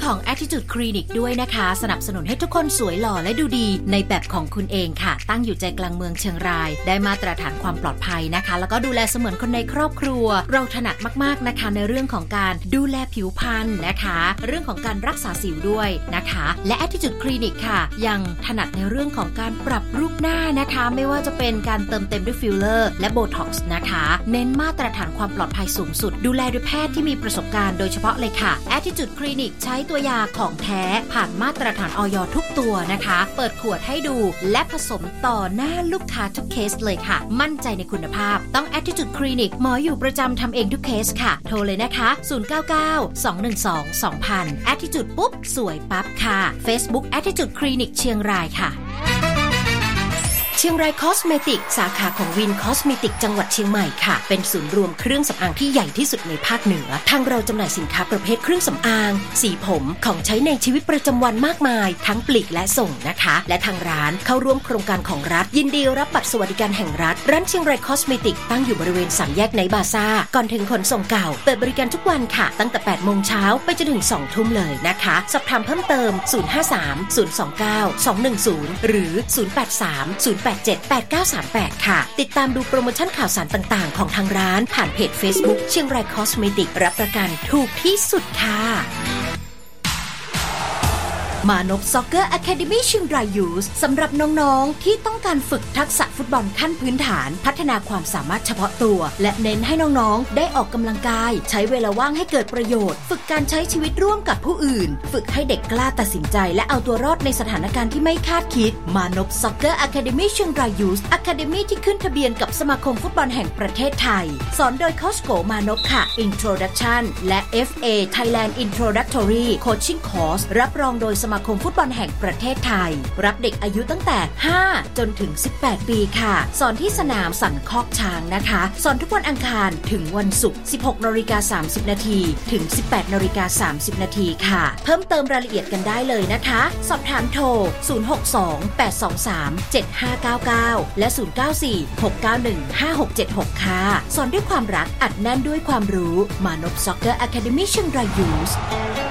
ของ Attitude Clinic ด้วยนะคะสนับสนุนให้ทุกคนสวยหล่อและดูดีในแบบของคุณเองค่ะตั้งอยู่ใจกลางเมืองเชียงรายได้มาตรฐานความปลอดภัยนะคะแล้วก็ดูแลเสมือนคนในครอบครัวเราถนัดมากๆนะคะในเรื่องของการดูแลผิวพรรณนะคะเรื่องของการรักษาสิวด้วยนะคะและ Attitude Clinic ค่ะยังถนัดในเรื่องของการปรับรูปหน้านะคะไม่ว่าจะเป็นการเติมเต็มด้วยฟิลเลอร์และโบท็อกซ์นะคะเน้นมาตรฐานความปลอดภัยสูงสุดดูแลโดยแพทย์ที่มีประสบการณ์โดยเฉพาะเลยค่ะ Attitude Clinic ใช้ตัวยาของแท้ผ่านมาตรฐานอย.ทุกตัวนะคะเปิดขวดให้ดูและผสมต่อหน้าลูกค้าทุกเคสเลยค่ะมั่นใจในคุณภาพต้อง Attitude Clinic หมออยู่ประจำทำเองทุกเคสค่ะโทรเลยนะคะ099-212-2000 Attitude ปุ๊บสวยปั๊บค่ะ Facebook Attitude Clinic เชียงรายค่ะเชียงรายคอสเมติกสาขาของวินคอสเมติกจังหวัดเชียงใหม่ค่ะเป็นศูนย์รวมเครื่องสำอางที่ใหญ่ที่สุดในภาคเหนือทางเราจำหน่ายสินค้าประเภทเครื่องสำอางสีผมของใช้ในชีวิตประจำวันมากมายทั้งปลีกและส่งนะคะและทางร้านเข้าร่วมโครงการของรัฐยินดีรับบัตรสวัสดิการแห่งรัฐร้านเชียงรายคอสเมติกตั้งอยู่บริเวณ3แยกไนท์บาซ่าก่อนถึงขนส่งเก่าเปิดบริการทุกวันค่ะตั้งแต่ 8 โมงเช้าไปจนถึง 2 ทุ่มเลยนะคะสอบถามเพิ่มเติม053-029-210หรือ083-087-8938 ค่ะติดตามดูโปรโมชั่นข่าวสารต่างๆของทางร้านผ่านเพจ Facebook เชียงรายคอสเมติกรับประกันถูกที่สุดค่ะมานพซ็อกเกอร์อะคาเดมี่เชียงรายยูสสำหรับน้องๆที่ต้องการฝึกทักษะฟุตบอลขั้นพื้นฐานพัฒนาความสามารถเฉพาะตัวและเน้นให้น้องๆได้ออกกำลังกายใช้เวลาว่างให้เกิดประโยชน์ฝึกการใช้ชีวิตร่วมกับผู้อื่นฝึกให้เด็กกล้าตัดสินใจและเอาตัวรอดในสถานการณ์ที่ไม่คาดคิดมานพซ็อกเกอร์อะคาเดมี่เชียงรายยูสอะคาเดมี่ที่ขึ้นทะเบียนกับสมาคมฟุตบอลแห่งประเทศไทยสอนโดยโค้ชโกมานพค่ะ Introduction และ FA Thailand Introductory Coaching Course รับรองโดยสมาคมฟุตบอลแห่งประเทศไทยรับเด็กอายุตั้งแต่5จนถึง18ปีค่ะสอนที่สนามสันคอกช้างนะคะสอนทุกวันอังคารถึงวันศุกร์ 16:30 นถึง 18:30 นค่ะเพิ่มเติมรายละเอียดกันได้เลยนะคะสอบถามโทร062-823-7599และ094-691-5676ค่ะสอนด้วยความรักอัดแน่นด้วยความรู้มานพซ็อกเกอร์อะคาเดมี่เชียงรายยูส